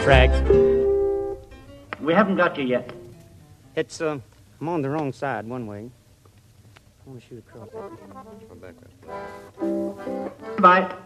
track. We haven't got you yet. It's, I'm on the wrong side one way. I want to shoot across. Goodbye.